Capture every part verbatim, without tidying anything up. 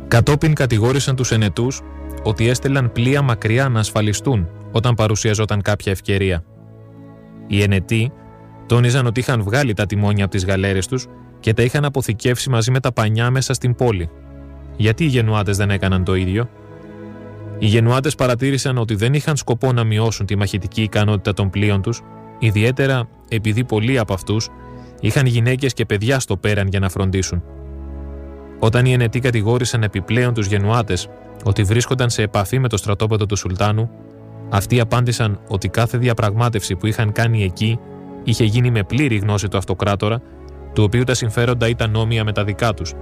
Κατόπιν κατηγόρησαν τους Ενετούς ότι έστελναν πλοία μακριά να ασφαλιστούν όταν παρουσιαζόταν κάποια ευκαιρία. Οι Ενετοί τόνιζαν ότι είχαν βγάλει τα τιμόνια από τις γαλέρες τους και τα είχαν αποθηκεύσει μαζί με τα πανιά μέσα στην πόλη. Γιατί οι Γενουάτες δεν έκαναν το ίδιο? Οι Γενουάτες παρατήρησαν ότι δεν είχαν σκοπό να μειώσουν τη μαχητική ικανότητα των πλοίων τους, ιδιαίτερα επειδή πολλοί από αυτούς είχαν γυναίκες και παιδιά στο πέραν για να φροντίσουν. Όταν οι Ενετοί κατηγόρησαν επιπλέον τους Γενουάτες ότι βρίσκονταν σε επαφή με το στρατόπεδο του Σουλτάνου, αυτοί απάντησαν ότι κάθε διαπραγμάτευση που είχαν κάνει εκεί είχε γίνει με πλήρη γνώση του αυτοκράτορα, του οποίου τα συμφέροντα ήταν όμοια με τα δικά τους.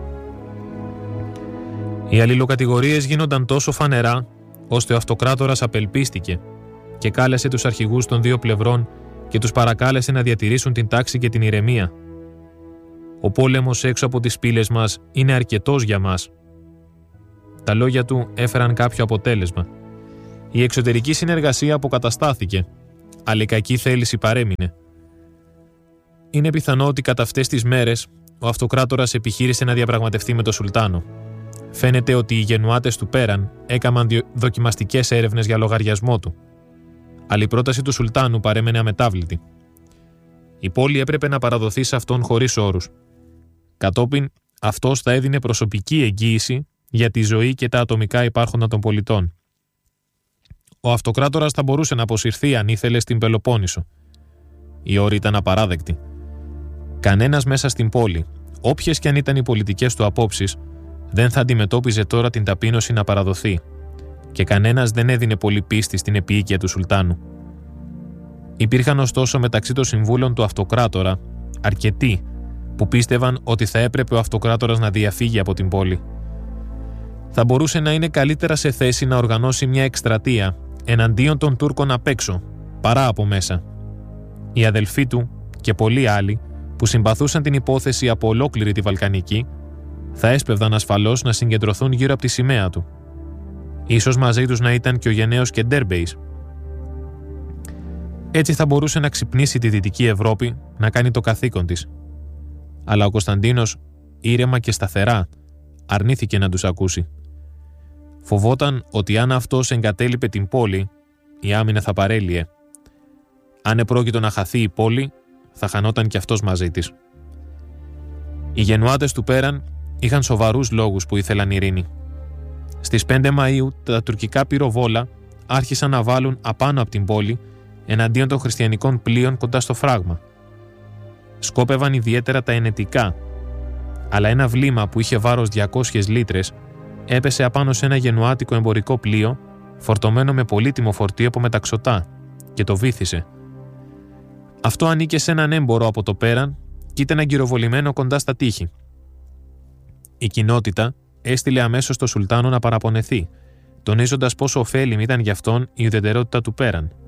Οι αλληλοκατηγορίες γίνονταν τόσο φανερά, ώστε ο αυτοκράτορας απελπίστηκε και κάλεσε τους αρχηγούς των δύο πλευρών και τους παρακάλεσε να διατηρήσουν την τάξη και την ηρεμία. «Ο πόλεμος έξω από τις πύλες μας είναι αρκετός για μας». Τα λόγια του έφεραν κάποιο αποτέλεσμα. Η εξωτερική συνεργασία αποκαταστάθηκε, αλλά η κακή θέληση παρέμεινε. Είναι πιθανό ότι κατά αυτές τις μέρες ο αυτοκράτορας επιχείρησε να διαπραγματευτεί με τον Σουλτάνο. Φαίνεται ότι οι Γενουάτες του Πέραν έκαναν δοκιμαστικές έρευνες για λογαριασμό του. Αλλά η πρόταση του Σουλτάνου παρέμενε αμετάβλητη. Η πόλη έπρεπε να παραδοθεί σε αυτόν χωρίς όρους. Κατόπιν, αυτός θα έδινε προσωπική εγγύηση για τη ζωή και τα ατομικά υπάρχοντα των πολιτών. Ο αυτοκράτορας θα μπορούσε να αποσυρθεί αν ήθελε στην Πελοπόννησο. Οι όροι ήταν απαράδεκτοι. Κανένας μέσα στην πόλη, όποιες και αν ήταν οι πολιτικές του απόψεις, δεν θα αντιμετώπιζε τώρα την ταπείνωση να παραδοθεί, και κανένας δεν έδινε πολύ πίστη στην επίοικια του Σουλτάνου. Υπήρχαν ωστόσο μεταξύ των συμβούλων του αυτοκράτορα αρκετοί που πίστευαν ότι θα έπρεπε ο αυτοκράτορας να διαφύγει από την πόλη. Θα μπορούσε να είναι καλύτερα σε θέση να οργανώσει μια εκστρατεία εναντίον των Τούρκων απ' έξω, παρά από μέσα. Οι αδελφοί του και πολλοί άλλοι που συμπαθούσαν την υπόθεση από ολόκληρη τη Βαλκανική θα έσπευδαν ασφαλώς να συγκεντρωθούν γύρω από τη σημαία του. Ίσως μαζί τους να ήταν και ο γενναίος Κεντέρμπεϊς. Έτσι θα μπορούσε να ξυπνήσει τη Δυτική Ευρώπη να κάνει το καθήκον της. Αλλά ο Κωνσταντίνος, ήρεμα και σταθερά, αρνήθηκε να τους ακούσει. Φοβόταν ότι αν αυτός εγκατέλειπε την πόλη, η άμυνα θα παρέλυε. Αν επρόκειτο να χαθεί η πόλη, θα χανόταν κι αυτός μαζί της. Οι Γενουάτες του Πέραν είχαν σοβαρούς λόγους που ήθελαν ειρήνη. Στις πέντε Μαΐου τα τουρκικά πυροβόλα άρχισαν να βάλουν απάνω από την πόλη εναντίον των χριστιανικών πλοίων κοντά στο φράγμα. Σκόπευαν ιδιαίτερα τα ενετικά, αλλά ένα βλήμα που είχε βάρος διακόσιες λίτρες έπεσε απάνω σε ένα γενουάτικο εμπορικό πλοίο φορτωμένο με πολύτιμο φορτίο από μεταξωτά και το βύθισε. Αυτό ανήκε σε έναν έμπορο από το Πέραν και ήταν αγκυροβολημένο κοντά στα τείχη. Η κοινότητα έστειλε αμέσως στο Σουλτάνο να παραπονεθεί, τονίζοντας πόσο ωφέλιμη ήταν γι' αυτόν η ουδετερότητα του Πέραν.